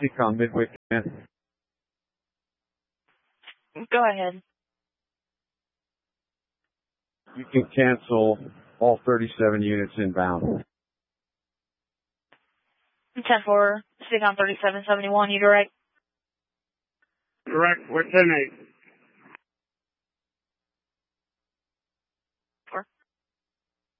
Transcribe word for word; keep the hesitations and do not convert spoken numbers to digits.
Seacom Midway. Command. Go ahead. You can cancel all thirty-seven units inbound. ten four, Seacom thirty-seven seventy-one, you direct? Direct, we're ten eight.